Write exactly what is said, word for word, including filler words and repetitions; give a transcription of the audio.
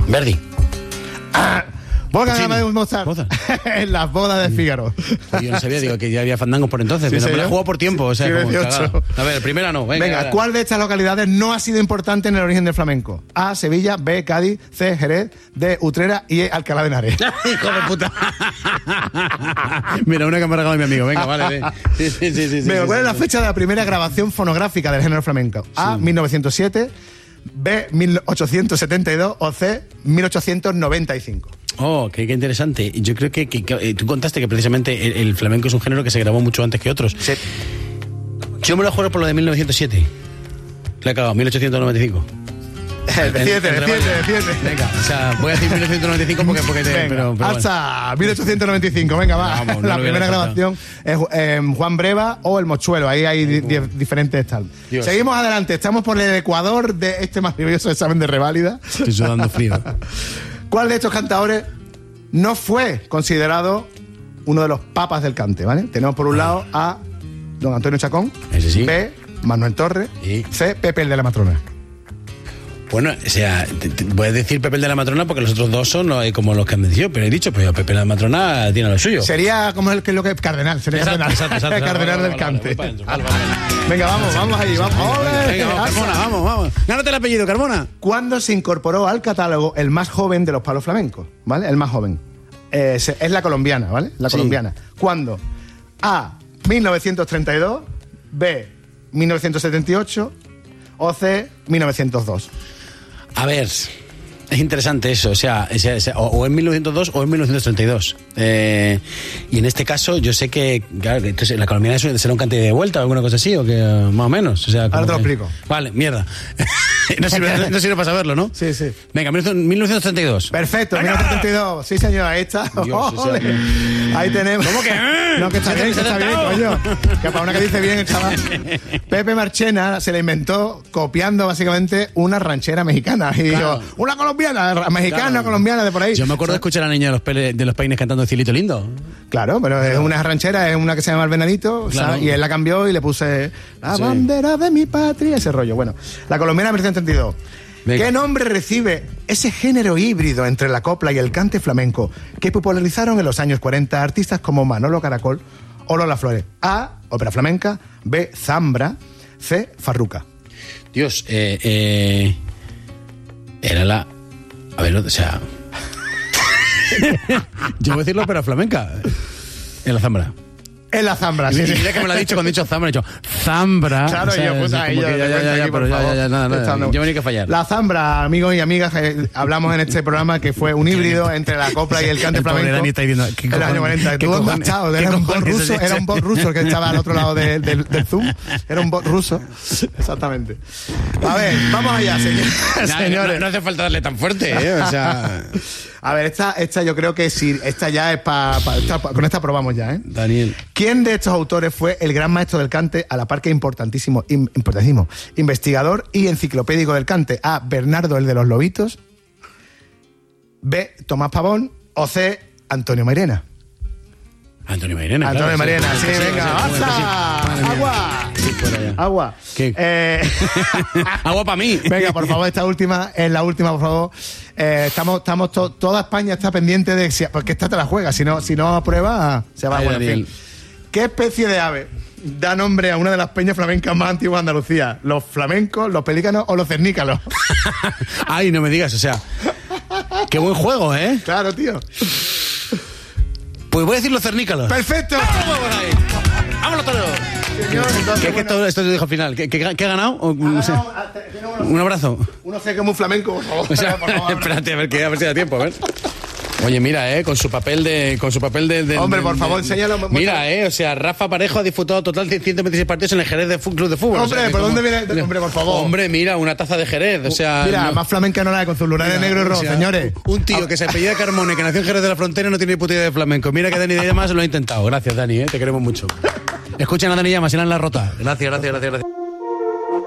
Verdi. Ah, Wolfgang Amadeus Mozart. Mozart. En las bodas de Fígaro. Yo no sabía, digo, que ya había fandangos por entonces. Sí, pero me la he señor. jugado por tiempo, o sea, Sí, como dieciocho. cagado. A ver, primera no, venga. Venga, ahora. ¿cuál de estas localidades no ha sido importante en el origen del flamenco? A, Sevilla, B, Cádiz, C, Jerez, D, Utrera y E, Alcalá de Henares. Hijo de puta. Mira, una que me ha regalado mi amigo. Venga, vale, ve. Sí, sí, sí, sí, sí, Venga, sí, ¿cuál sí, es la sí. fecha de la primera grabación fonográfica del género flamenco? A, mil novecientos siete, B, mil ochocientos setenta y dos o C, mil ochocientos noventa y cinco. Oh, qué, qué interesante. Yo creo que, que, que eh, tú contaste que precisamente el, el flamenco es un género que se grabó mucho antes que otros. Sí. Yo me lo juego por lo de mil novecientos siete. Le he cagado, mil ochocientos noventa y cinco. Decídete, Entre- decídete, entre- decídete. Venga, o sea, voy a decir mil novecientos noventa y cinco porque, porque te... Venga, pero, pero alza, mil ochocientos noventa y cinco, venga, va. Vamos, no la lo primera hubiera grabación es eh, Juan Breva o El Mochuelo, ahí hay di- di- diferentes tal. Dios. Seguimos adelante, estamos por el Ecuador de este maravilloso examen de reválida. Estoy sudando frío. ¿Cuál de estos cantadores no fue considerado uno de los papas del cante, ¿vale? Tenemos por un lado a don Antonio Chacón, Ese sí. B, Manuel Torres, Sí. C, Pepe el de la Matrona. Bueno, o sea, te- te- voy a decir Pepe el de la Matrona porque los otros dos son eh, como los que han dicho, pero he dicho, pues Pepe el de la Matrona tiene lo suyo. Sería como el que lo que es cardenal, sería Exacto, cardenal, exacto, exacto. el cardenal Vale, del vale, vale, cante. voy para adentro, vale, vale. Venga, vamos, vamos ahí, vamos. ¡Ole! Venga, vamos, Alza. Carmona, vamos, vamos. Gánate el apellido, Carmona. ¿Cuándo se incorporó al catálogo el más joven de los palos flamencos? ¿Vale? El más joven. Eh, se- es la colombiana, ¿vale? La Sí. colombiana. ¿Cuándo? A, mil novecientos treinta y dos, B, mil novecientos setenta y ocho o C, mil novecientos dos. A ver, es interesante eso, o sea, o, sea, o sea, o- o en mil novecientos dos o en mil novecientos treinta y dos. Eh, y en este caso, yo sé que, claro, que entonces, la colombiana es- será un cante de vuelta o alguna cosa así, o que eh, más o menos. O sea, Ahora como te lo que- explico. Vale, mierda. no, sirve, no sirve para saberlo, ¿no? Sí, sí. Venga, mil novecientos treinta y dos. Perfecto, mil novecientos treinta y dos. Sí, señor, ahí está. Dios, o sea, Ole. Ahí tenemos. ¿Cómo que? No, que está bien, que está bien, coño. Que para una que dice bien el chaval. Pepe Marchena se la inventó copiando básicamente una ranchera mexicana. Y Claro. dijo, una colombiana, mexicana, Claro. colombiana, de por ahí. Yo me acuerdo de escuchar a la niña de los, pele- de los peines cantando Cielito Lindo. Claro, pero es una ranchera, es una que se llama El Venadito, Claro. ¿sabes? Y él la cambió y le puse la Sí. bandera de mi patria, ese rollo. Bueno, la colombiana mil novecientos treinta y dos. Venga. ¿Qué nombre recibe ese género híbrido entre la copla y el cante flamenco que popularizaron en los años cuarenta artistas como Manolo Caracol o Lola Flores? A, ópera flamenca, B, zambra, C, farruca. Dios, eh, eh, era la... A ver, o sea... Yo voy a decir la ópera flamenca. En la zambra. Es la zambra, sí. Y sí. mira que me lo ha dicho cuando he dicho zambra, he dicho zambra. Claro, o sea, yo, es puta, como yo, que te ya, ya, cuento ya, aquí, ya, por pero ya, favor. ya, nada, nada. Estando- Yo venía que fallar. La zambra, amigos y amigas, eh, hablamos en este programa que fue un híbrido entre la copla y el cante El pobre flamenco. Dani está diciendo, ¿qué en los años cojones? cuarenta. ¿Qué Tú cojones? embachado, ¿Qué era un bot cojones es ruso, esto? era un bot ruso el que estaba al otro lado de- del, del Zoom. Era un bot ruso. Exactamente. A ver, vamos allá, señor- Nada, señores. No, no hace falta darle tan fuerte, ¿eh? O sea... A ver, esta, esta yo creo que sí, esta ya es para... Pa, pa- con esta probamos ya, ¿eh? Daniel. ¿Quién de estos autores fue el gran maestro del cante, a la par que importantísimo, im- importantísimo investigador y enciclopédico del cante? A, Bernardo el de los Lobitos, B, Tomás Pavón o C, Antonio Mairena. Antonio Mairena. Antonio claro, Mairena, sí, sí, venga, sí, sí, ¡basta! sí. Madre mía. ¡Agua! Sí, fuera ya. ¡Agua! ¿Qué? Eh, Agua para mí. venga, por favor, esta última, es la última, por favor. Eh, estamos, estamos to- toda España está pendiente de si, porque esta te la juega, si no, si no aprueba, se va. Ay, Bueno, en Daniel. fin. ¿Qué especie de ave da nombre a una de las peñas flamencas más antiguas de Andalucía? ¿Los flamencos, los pelícanos o los cernícalos? Ay, no me digas, o sea... Qué buen juego, ¿eh? Claro, tío. Pues voy a decir los cernícalos. ¡Perfecto! ¡Vamos ahí! ¡Vámonos todos! Señor, entonces, ¿Qué, qué bueno, esto, esto te dijo al final? ¿Qué, qué- qué ha ganado? O, no sé. ganado, ah, te- tiene uno- Un abrazo. Uno sé que es muy flamenco, por favor. O sea, por favor. espérate, a ver, que, a ver si da tiempo, a ver. Oye, mira, eh, con su papel de, con su papel de, de- Hombre, de- por de- favor, de- enséñalo, muestra. Mira, eh, o sea, Rafa Parejo ha disfrutado total de ciento veintiséis partidos en el Jerez de Fu- Club de Fútbol. Hombre, o sea, que ¿por como- dónde viene? Hombre, por favor. Hombre, mira, una taza de Jerez, o sea. Mira, no- más flamenca no la hay, con sus lunares mira, negro y o rojo, sea, señores. Un tío que se apellida Carmone, que nació en Jerez de la Frontera y no tiene ni puta idea de flamenco. Mira que Dani de Llamas lo ha intentado. Gracias, Dani, eh, te queremos mucho. Escuchen a Dani Llamas, será en la rota. Gracias, gracias, gracias, gracias.